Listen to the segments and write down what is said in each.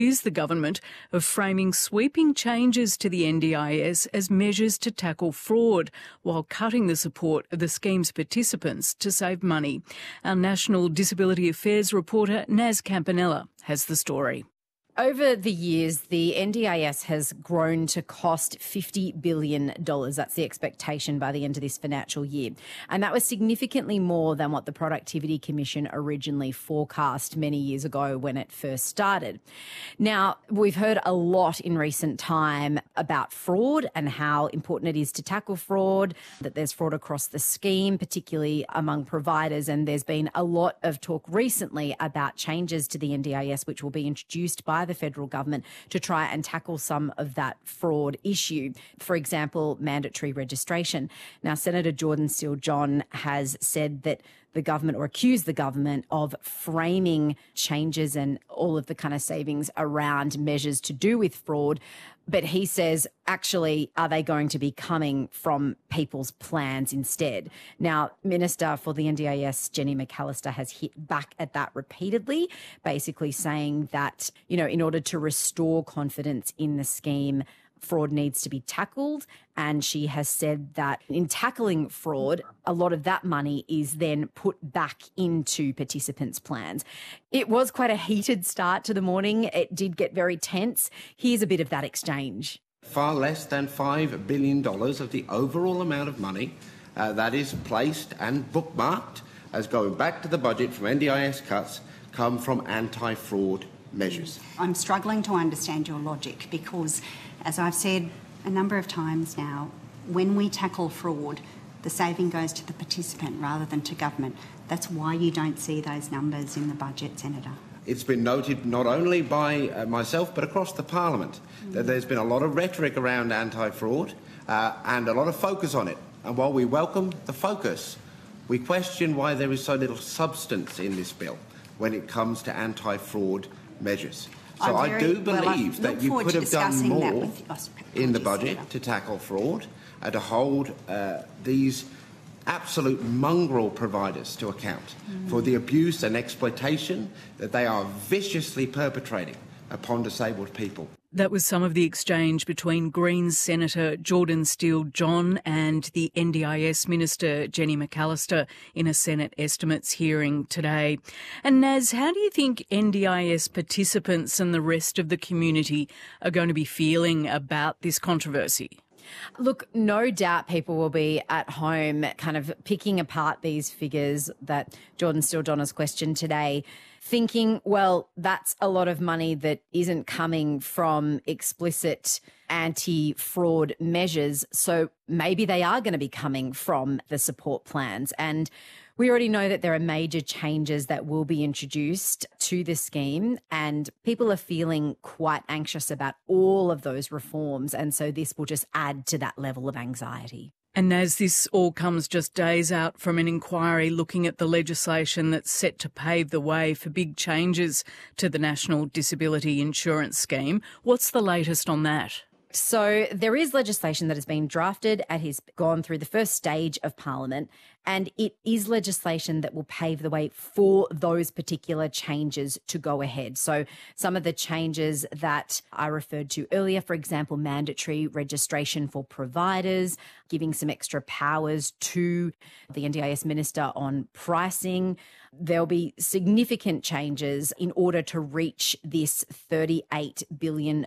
accused the government of framing sweeping changes to the NDIS as measures to tackle fraud, while cutting the support of the scheme's participants to save money. Our National Disability Affairs reporter Naz Campanella has the story. Over the years, the NDIS has grown to cost $50 billion. That's the expectation by the end of this financial year. And that was significantly more than what the Productivity Commission originally forecast many years ago when it first started. Now, we've heard a lot in recent time about fraud and how important it is to tackle fraud, that there's fraud across the scheme, particularly among providers. And there's been a lot of talk recently about changes to the NDIS, which will be introduced by the federal government to try and tackle some of that fraud issue. For example, mandatory registration. Now, Senator Jordan Steele-John has said that the government, or accused the government of framing changes and all of the kind of savings around measures to do with fraud. But he says, actually, are they going to be coming from people's plans instead? Now, Minister for the NDIS, Jenny McAllister, has hit back at that repeatedly, basically saying that, in order to restore confidence in the scheme, fraud needs to be tackled. And she has said that in tackling fraud, a lot of that money is then put back into participants' plans. It was quite a heated start to the morning. It did get very tense. Here's a bit of that exchange. Far less than $5 billion of the overall amount of money that is placed and bookmarked as going back to the budget from NDIS cuts come from anti-fraud measures. I'm struggling to understand your logic because, as I've said a number of times now, when we tackle fraud, the saving goes to the participant rather than to government. That's why you don't see those numbers in the budget, Senator. It's been noted not only by myself but across the Parliament that there's been a lot of rhetoric around anti-fraud and a lot of focus on it. And while we welcome the focus, we question why there is so little substance in this bill when it comes to anti-fraud measures. So I do believe that you could have done more in the budget to tackle fraud and to hold these absolute mongrel providers to account for the abuse and exploitation that they are viciously perpetrating upon disabled people. That was some of the exchange between Greens Senator Jordan Steele-John and the NDIS Minister Jenny McAllister in a Senate estimates hearing today. And Naz, how do you think NDIS participants and the rest of the community are going to be feeling about this controversy? Look, no doubt people will be at home kind of picking apart these figures that Jordan Steele-John has questioned today, thinking, well, that's a lot of money that isn't coming from explicit anti-fraud measures, so maybe they are going to be coming from the support plans. And we already know that there are major changes that will be introduced to the scheme, and people are feeling quite anxious about all of those reforms. And so this will just add to that level of anxiety. And as this all comes just days out from an inquiry looking at the legislation that's set to pave the way for big changes to the National Disability Insurance Scheme, what's the latest on that? So there is legislation that has been drafted and has gone through the first stage of Parliament, and it is legislation that will pave the way for those particular changes to go ahead. So some of the changes that I referred to earlier, for example, mandatory registration for providers, giving some extra powers to the NDIS Minister on pricing. There'll be significant changes in order to reach this $38 billion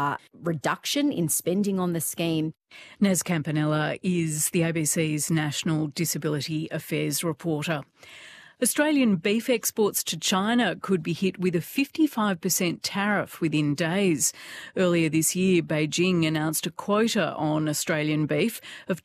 reduction in spending on the scheme. Naz Campanella is the ABC's National Disability Affairs reporter. Australian beef exports to China could be hit with a 55% tariff within days. Earlier this year, Beijing announced a quota on Australian beef of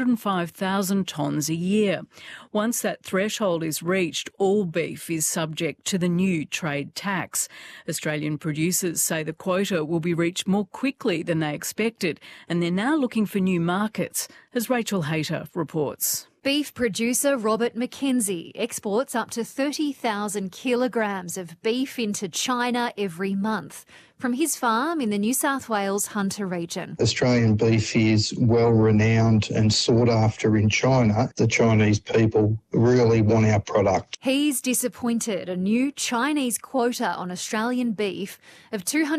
205,000 tonnes a year. Once that threshold is reached, all beef is subject to the new trade tax. Australian producers say the quota will be reached more quickly than they expected, and they're now looking for new markets, as Rachel Hayter reports. Beef producer Robert McKenzie exports up to 30,000 kilograms of beef into China every month from his farm in the New South Wales Hunter region. Australian beef is well renowned and sought after in China. The Chinese people really want our product. He's disappointed a new Chinese quota on Australian beef of 200